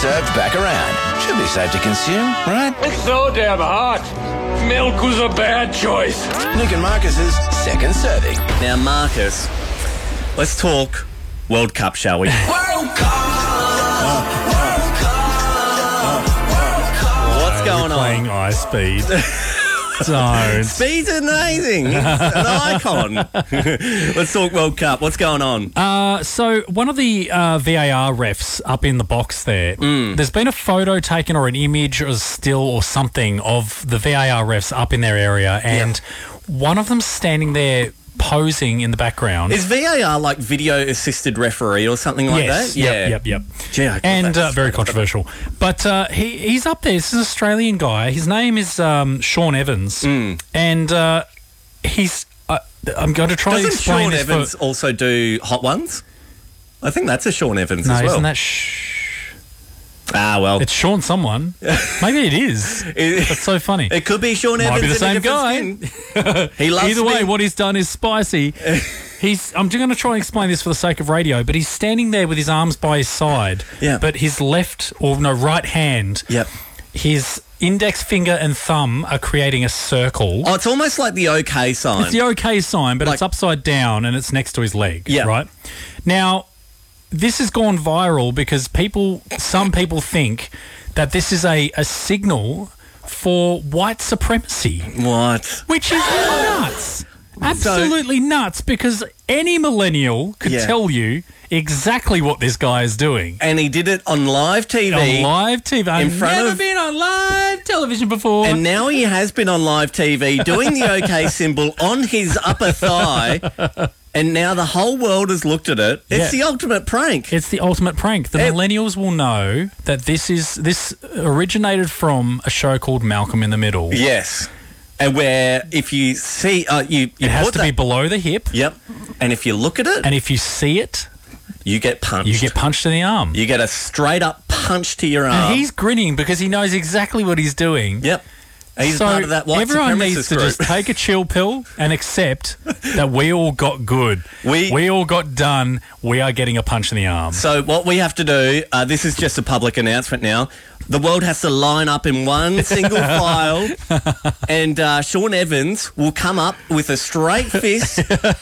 served back around. Should be safe to consume, right? It's so damn hot. Milk was a bad choice. Nick and Marcus's second serving. Now, Marcus, let's talk World Cup, shall we? World Cup! What's going on? Playing Ice Speed. Don't. Speed's amazing. It's an icon. Let's talk World Cup. What's going on? So one of the VAR refs up in the box there's been a photo taken or an image or still or something of the VAR refs up in their area, and one of them standing there posing in the background. Is VAR like video assisted referee or something like that? Yep. Gee, I And very controversial. But he's up there. This is an Australian guy. His name is Sean Evans. And he's... I'm going to try to Doesn't explain Sean this. Evans also do Hot Ones? I think that's a Sean Evans as well. Isn't that... well. It's Sean someone. Maybe it is. That's so funny. It could be Sean Evans. Might be the in a same different guy. skin. He loves Either way, me. what he's done is spicy. I'm going to try and explain this for the sake of radio, but he's standing there with his arms by his side, but his right hand, his index finger and thumb are creating a circle. Oh, it's almost like the OK sign. It's the OK sign, but it's upside down and it's next to his leg, right? Now, this has gone viral because some people think that this is a signal for white supremacy. What? Which is nuts. Absolutely nuts, because any millennial could tell you exactly what this guy is doing. And he did it on live TV. On live TV. I've never been on live television before. And now he has been on live TV doing the OK symbol on his upper thigh. And now the whole world has looked at it. It's the ultimate prank. It's the ultimate prank. The millennials will know that this originated from a show called Malcolm in the Middle. Yes. And where if you see... it has to be below the hip. Yep. And if you look at it... And if you see it... You get punched. You get punched in the arm. You get a straight-up punch to your arm. And he's grinning because he knows exactly what he's doing. Yep. He's part of that white everyone supremacist needs to group. just take a chill pill and accept that we all got good. We all got done. We are getting a punch in the arm. So what we have to do, this is just a public announcement now, the world has to line up in one single file, and Sean Evans will come up with a straight fist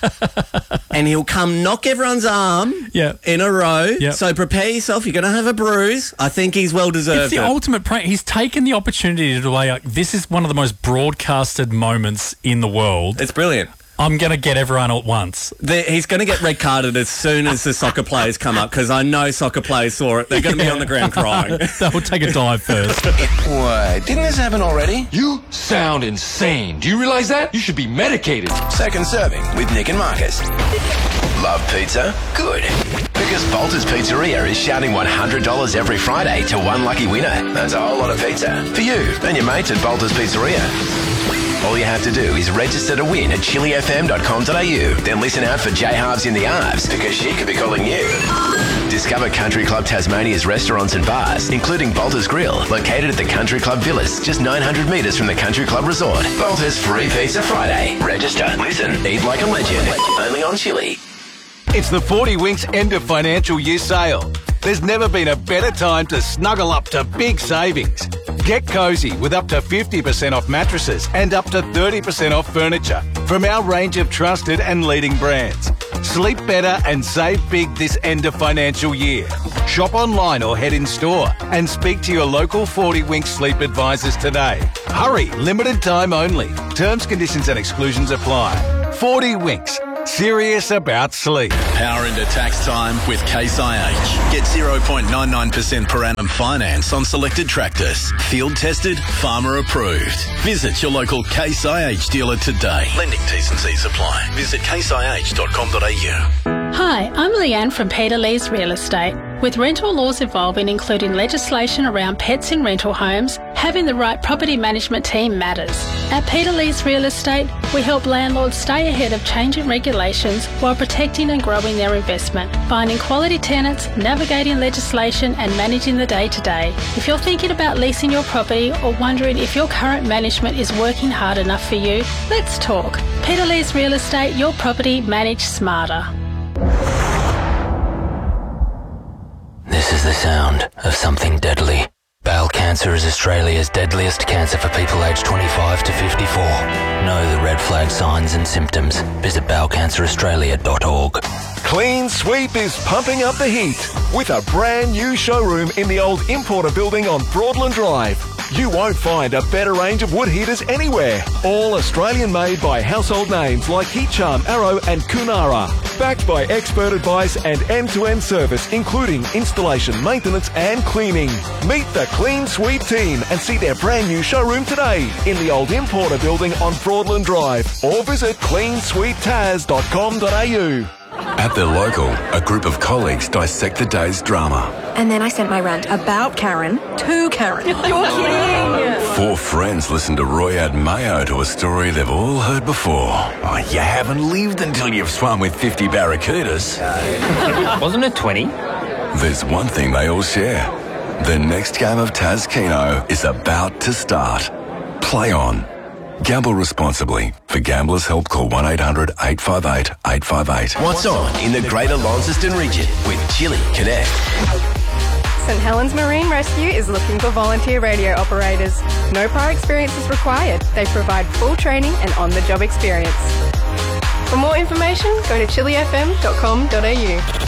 and he'll come knock everyone's arm in a row. Yep. So prepare yourself. You're going to have a bruise. I think he's well deserved. It's the ultimate prank. He's taken the opportunity to do this is one of the most broadcasted moments in the world. It's brilliant. I'm going to get everyone at once. He's going to get red carded as soon as the soccer players come up, because I know soccer players saw it. They're going to be on the ground crying. They'll take a dive first. Wait, didn't this happen already? You sound insane. Do you realize that? You should be medicated. Second serving with Nick and Marcus. Love pizza? Good. Because Bolter's Pizzeria is shouting $100 every Friday to one lucky winner. That's a whole lot of pizza for you and your mates at Bolter's Pizzeria. All you have to do is register to win at chilifm.com.au. Then listen out for J Halves in the Arves, because she could be calling you. Discover Country Club Tasmania's restaurants and bars, including Bolter's Grill, located at the Country Club Villas, just 900 metres from the Country Club Resort. Bolter's Free Pizza Friday. Register, listen, eat like a legend. Only on Chili. It's the 40 Winks end of financial year sale. There's never been a better time to snuggle up to big savings. Get cosy with up to 50% off mattresses and up to 30% off furniture from our range of trusted and leading brands. Sleep better and save big this end of financial year. Shop online or head in store and speak to your local 40 Winks sleep advisors today. Hurry, limited time only. Terms, conditions and exclusions apply. 40 Winks. Serious about sleep. Power into tax time with Case IH. Get 0.99% per annum finance on selected tractors. Field tested, farmer approved. Visit your local Case IH dealer today. Lending T's and C's apply. Visit caseih.com.au. Hi, I'm Leanne from Peter Lee's Real Estate. With rental laws evolving, including legislation around pets in rental homes, having the right property management team matters. At Peter Lee's Real Estate, we help landlords stay ahead of changing regulations while protecting and growing their investment, finding quality tenants, navigating legislation and managing the day-to-day. If you're thinking about leasing your property or wondering if your current management is working hard enough for you, let's talk. Peter Lee's Real Estate, your property managed smarter. This is the sound of something deadly. Bowel cancer is Australia's deadliest cancer for people aged 25 to 54. Know the red flag signs and symptoms. Visit bowelcanceraustralia.org. Clean Sweep is pumping up the heat with a brand new showroom in the old Importer building on Broadland Drive. You won't find a better range of wood heaters anywhere. All Australian made by household names like Heat Charm, Arrow and Kunara. Backed by expert advice and end-to-end service including installation, maintenance and cleaning. Meet the Clean Sweep team and see their brand new showroom today in the old Importer building on Broadland Drive or visit cleansweeptaz.com.au. At their local, a group of colleagues dissect the day's drama. And then I sent my rant about Karen to Karen. You're kidding! 4 friends listen to Roy add mayo to a story they've all heard before. Oh, you haven't lived until you've swum with 50 barracudas. Wasn't it 20? There's one thing they all share. The next game of Taz Keno is about to start. Play on. Gamble responsibly. For Gamblers' Help, call 1-800-858-858. What's on in the Greater Launceston region with Chili Connect? St Helens Marine Rescue is looking for volunteer radio operators. No prior experience is required. They provide full training and on-the-job experience. For more information, go to chilifm.com.au.